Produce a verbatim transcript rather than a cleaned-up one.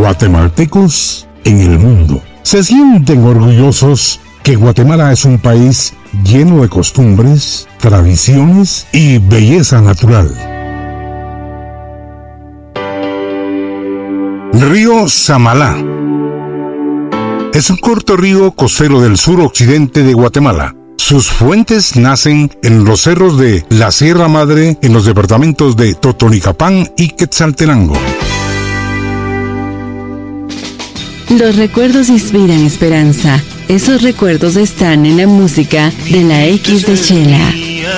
guatemaltecos en el mundo. Se sienten orgullosos que Guatemala es un país lleno de costumbres, tradiciones y belleza natural. Río Samalá es un corto río costero del suroccidente de Guatemala. Sus fuentes nacen en los cerros de la Sierra Madre en los departamentos de Totonicapán y Quetzaltenango. Los recuerdos inspiran esperanza. Esos recuerdos están en la música de la X de Chela.